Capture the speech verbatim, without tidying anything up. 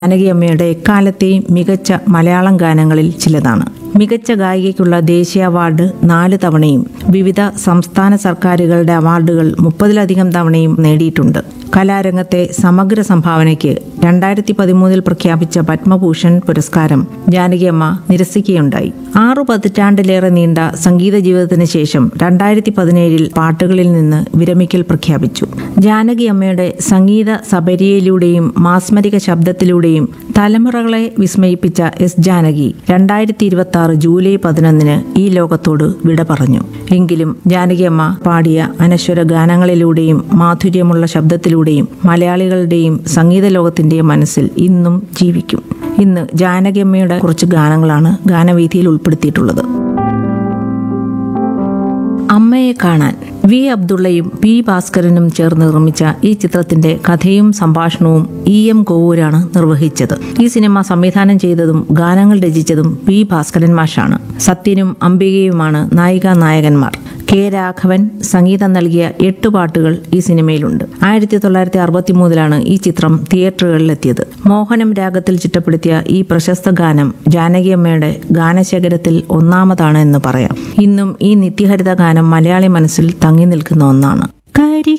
ജാനകിയമ്മയുടെ എക്കാലത്തെയും മികച്ച മലയാളം ഗാനങ്ങളിൽ ചിലതാണ്. മികച്ച ഗായികയ്ക്കുള്ള ദേശീയ അവാർഡ് നാല് തവണയും വിവിധ സംസ്ഥാന സർക്കാരുകളുടെ അവാർഡുകൾ മുപ്പതിലധികം തവണയും നേടിയിട്ടുണ്ട്. കലാരംഗത്തെ സമഗ്ര സംഭാവനയ്ക്ക് രണ്ടായിരത്തി പതിമൂന്നിൽ പ്രഖ്യാപിച്ച പത്മഭൂഷൺ പുരസ്കാരം ജാനകിയമ്മ നിരസിക്കുകയുണ്ടായി. ആറു പതിറ്റാണ്ടിലേറെ നീണ്ട സംഗീത ജീവിതത്തിന് ശേഷം രണ്ടായിരത്തി പതിനേഴിൽ പാട്ടുകളിൽ നിന്ന് വിരമിക്കൽ പ്രഖ്യാപിച്ചു. ജാനകിയമ്മയുടെ സംഗീത സബരിയയിലൂടെയും മാസ്മരിക ശബ്ദത്തിലൂടെയും തലമുറകളെ വിസ്മയിപ്പിച്ച എസ് ജാനകി രണ്ടായിരത്തി ഇരുപത്തി ആറ് ജൂലൈ പതിനൊന്നിന് ഈ ലോകത്തോട് വിട പറഞ്ഞു. എങ്കിലും ജാനകിയമ്മ പാടിയ അനശ്വര ഗാനങ്ങളിലൂടെയും മാധുര്യമുള്ള ശബ്ദത്തിലൂടെയും മലയാളികളുടെയും സംഗീത ലോകത്തിന്റെയും മനസ്സിൽ ഇന്നും ജീവിക്കും. ഇന്ന് ജാനകിയമ്മയുടെ കുറച്ച് ഗാനങ്ങളാണ് ഗാനവേദിയിൽ ഉൾപ്പെടുത്തിയിട്ടുള്ളത്. അമ്മയെ കാണാൻ വി അബ്ദുള്ളയും പി ഭാസ്കരനും ചേർന്ന് നിർമ്മിച്ച ഈ ചിത്രത്തിന്റെ കഥയും സംഭാഷണവും ഇ എം കോവൂരാണ് നിർവഹിച്ചത്. ഈ സിനിമ സംവിധാനം ചെയ്തതും ഗാനങ്ങൾ രചിച്ചതും പി ഭാസ്കരൻ മാഷാണ്. സത്യനും അംബികയുമാണ് നായികാ നായകന്മാർ. കെ രാഘവൻ സംഗീതം നൽകിയ എട്ട് പാട്ടുകൾ ഈ സിനിമയിലുണ്ട്. ആയിരത്തി തൊള്ളായിരത്തി അറുപത്തി മൂന്നിലാണ് ഈ ചിത്രം തിയേറ്ററുകളിലെത്തിയത്. മോഹനം രാഗത്തിൽ ചിട്ടപ്പെടുത്തിയ ഈ പ്രശസ്ത ഗാനം ജാനകിയമ്മയുടെ ഗാനശേഖരത്തിൽ ഒന്നാമതാണ് എന്ന് പറയാം. ഇന്നും ഈ നിത്യഹരിത ഗാനം മലയാളി മനസ്സിൽ തങ്ങി നിൽക്കുന്ന ഒന്നാണ്. കരി